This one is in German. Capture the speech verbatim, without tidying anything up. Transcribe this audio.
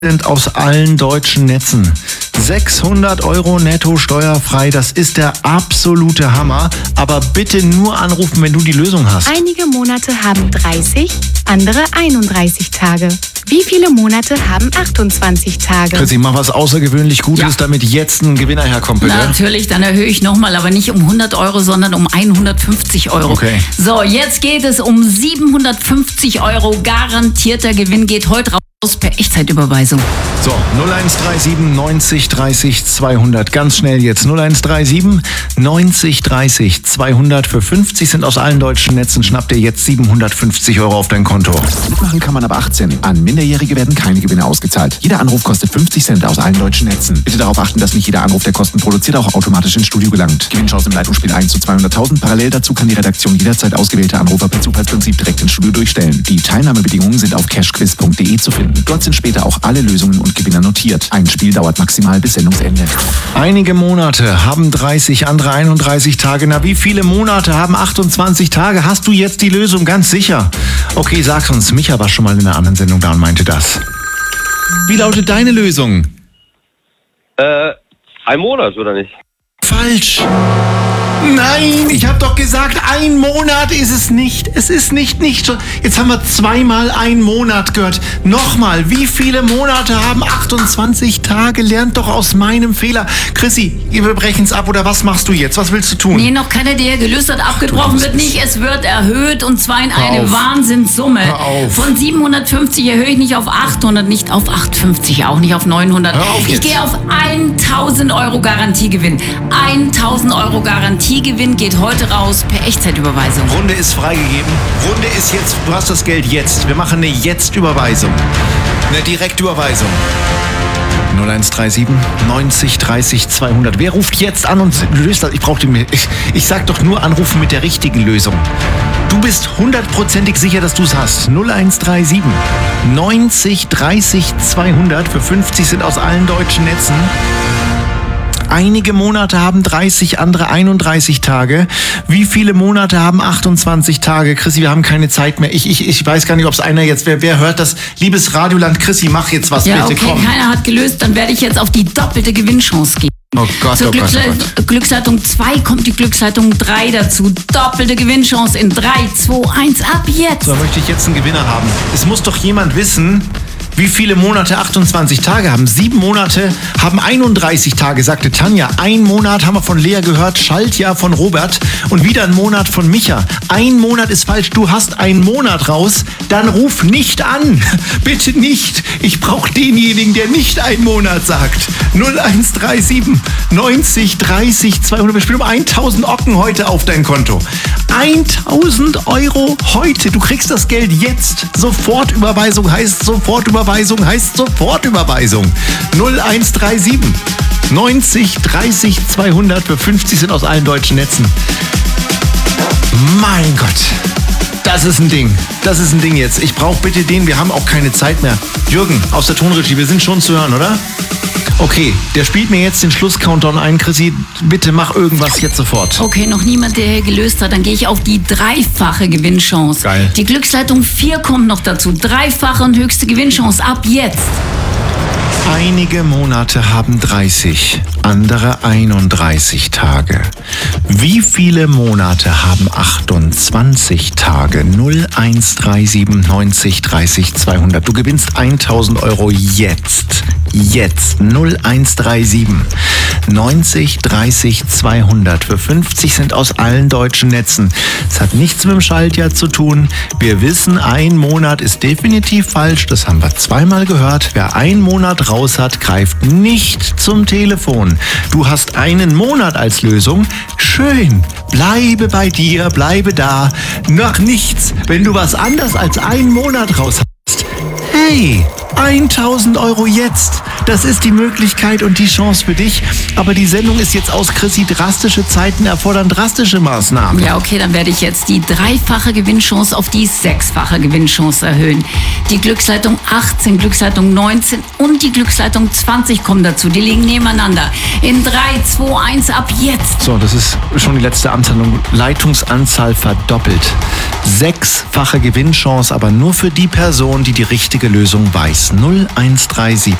sind aus allen deutschen Netzen. sechshundert Euro netto steuerfrei, das ist der absolute Hammer. Aber bitte nur anrufen, wenn du die Lösung hast. Einige Monate haben dreißig, andere einunddreißig Tage. Wie viele Monate haben achtundzwanzig Tage? Chrissy, mach was außergewöhnlich Gutes, ja. damit jetzt ein Gewinner herkommt, bitte. Natürlich, dann erhöhe ich nochmal, aber nicht um hundert Euro, sondern um hundertfünfzig Euro. Okay. So, jetzt geht es um siebenhundertfünfzig Euro. Garantierter Gewinn geht heute raus per Echtzeitüberweisung. So, null eins drei sieben neunzig dreißig zweihundert. Ganz schnell jetzt. null eins drei sieben neunzig dreißig zweihundert. Für fünfzig sind aus allen deutschen Netzen. Schnappt ihr jetzt siebenhundertfünfzig Euro auf dein Konto. Mitmachen kann man ab achtzehn. An Minderjährige werden keine Gewinne ausgezahlt. Jeder Anruf kostet fünfzig Cent aus allen deutschen Netzen. Bitte darauf achten, dass nicht jeder Anruf, der Kosten produziert, auch automatisch ins Studio gelangt. Gewinnchance im Leitungsspiel eins zu zweihunderttausend. Parallel dazu kann die Redaktion jederzeit ausgewählte Anrufer per Zufallsprinzip direkt ins Studio durchstellen. Die Teilnahmebedingungen sind auf cashquiz punkt de zu finden. Dort sind später auch alle Lösungen und Gewinner notiert. Ein Spiel dauert maximal bis Sendungsende. Einige Monate haben dreißig, andere einunddreißig Tage. Na, wie viele Monate haben achtundzwanzig Tage? Hast du jetzt die Lösung? Ganz sicher. Okay, sag's uns. Micha war schon mal in einer anderen Sendung da und meinte das. Wie lautet deine Lösung? Äh, ein Monat, oder nicht? Falsch. Nein, ich habe doch gesagt, ein Monat ist es nicht. Es ist nicht, nicht schon. Jetzt haben wir zweimal einen Monat gehört. Nochmal, wie viele Monate haben achtundzwanzig Tage? Lernt doch aus meinem Fehler. Chrissy, wir brechen es ab oder was machst du jetzt? Was willst du tun? Nee, noch keiner, der gelöst hat. Abgebrochen wird nicht. Es wird erhöht und zwar in eine auf. Wahnsinnssumme. Hör auf. Von siebenhundertfünfzig erhöhe ich nicht auf achthundert, nicht auf achthundertfünfzig, auch nicht auf neunhundert. Hör auf ich jetzt. gehe auf tausend Euro Garantiegewinn. tausend Euro Garantiegewinn geht heute raus per Echtzeitüberweisung. Runde ist freigegeben. Runde ist jetzt, du hast das Geld jetzt. Wir machen eine Jetzt-Überweisung. Eine Direktüberweisung. null eins drei sieben neunzig dreißig zweihundert. Wer ruft jetzt an und löst das? Ich brauche die. Ich, ich sag doch nur anrufen mit der richtigen Lösung. Du bist hundertprozentig sicher, dass du es hast. null eins drei sieben neunzig dreißig zweihundert. Für fünfzig sind aus allen deutschen Netzen. Einige Monate haben dreißig, andere einunddreißig Tage. Wie viele Monate haben achtundzwanzig Tage? Chrissy, wir haben keine Zeit mehr. Ich, ich, ich weiß gar nicht, ob es einer jetzt, wer, wer hört das? Liebes Radioland, Chrissy, mach jetzt was, ja, bitte, okay, komm. Keiner hat gelöst, dann werde ich jetzt auf die doppelte Gewinnchance gehen. Oh Gott, Zur oh Gott, Glücks- oh Gott. Glücksleitung zwei kommt die Glücksleitung drei dazu. Doppelte Gewinnchance in drei, zwei, eins, ab jetzt. So, möchte ich jetzt einen Gewinner haben. Es muss doch jemand wissen, wie viele Monate achtundzwanzig Tage haben. Sieben Monate haben einunddreißig Tage, sagte Tanja. Ein Monat haben wir von Lea gehört, Schaltjahr von Robert und wieder ein Monat von Micha. Ein Monat ist falsch, du hast einen Monat raus, dann ruf nicht an. Bitte nicht. Ich brauche denjenigen, der nicht einen Monat sagt. null eins drei sieben neunzig dreißig zweihundert. Wir spielen um tausend Ocken heute auf dein Konto. tausend Euro heute. Du kriegst das Geld jetzt. Sofortüberweisung heißt Sofortüberweisung. Überweisung heißt Sofortüberweisung. null eins drei sieben neunzig dreißig zweihundert. Für fünfzig sind aus allen deutschen Netzen. Mein Gott. Das ist ein Ding. Das ist ein Ding jetzt. Ich brauche bitte den. Wir haben auch keine Zeit mehr. Jürgen, aus der Tonregie. Wir sind schon zu hören, oder? Okay, der spielt mir jetzt den Schluss-Countdown ein. Chrissy, bitte mach irgendwas jetzt sofort. Okay, noch niemand, der hier gelöst hat. Dann gehe ich auf die dreifache Gewinnchance. Geil. Die Glücksleitung vier kommt noch dazu. Dreifache und höchste Gewinnchance ab jetzt. Einige Monate haben dreißig, andere einunddreißig Tage. Wie viele Monate haben achtundzwanzig Tage? null eins drei sieben neunzig dreißig zweihundert. Du gewinnst tausend Euro jetzt. Jetzt. null eins drei sieben neunzig dreißig zweihundert. Für fünfzig sind aus allen deutschen Netzen. Es hat nichts mit dem Schaltjahr zu tun. Wir wissen, ein Monat ist definitiv falsch. Das haben wir zweimal gehört. Wer einen Monat raus hat, greift nicht zum Telefon. Du hast einen Monat als Lösung. Schön. Bleibe bei dir, bleibe da. Nach nichts. Wenn du was anderes als einen Monat raus hast. Hey, tausend Euro jetzt. Das ist die Möglichkeit und die Chance für dich. Aber die Sendung ist jetzt aus, Chrissy. Drastische Zeiten erfordern drastische Maßnahmen. Ja, okay, dann werde ich jetzt die dreifache Gewinnchance auf die sechsfache Gewinnchance erhöhen. Die Glücksleitung achtzehn, Glücksleitung neunzehn und die Glücksleitung zwanzig kommen dazu. Die liegen nebeneinander. In drei, zwei, eins, ab jetzt. So, das ist schon die letzte Amtshandlung. Leitungsanzahl verdoppelt. Sechsfache Gewinnchance, aber nur für die Person, die die richtige Lösung weiß. bis null eins drei sieben.